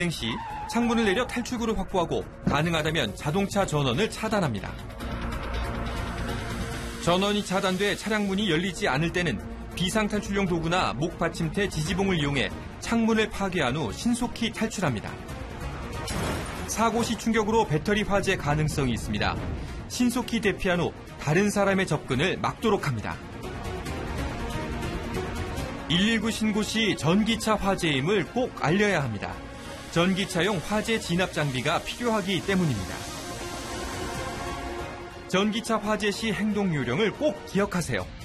시 창문을 내려 탈출구를 확보하고 가능하다면 자동차 전원을 차단합니다. 전원이 차단돼 차량 문이 열리지 않을 때는 비상탈출용 도구나 목 받침대 지지봉을 이용해 창문을 파괴한 후 신속히 탈출합니다. 사고 시 충격으로 배터리 화재 가능성이 있습니다. 신속히 대피한 후 다른 사람의 접근을 막도록 합니다. 119 신고 시 전기차 화재임을 꼭 알려야 합니다. 전기차용 화재 진압 장비가 필요하기 때문입니다. 전기차 화재 시 행동 요령을 꼭 기억하세요.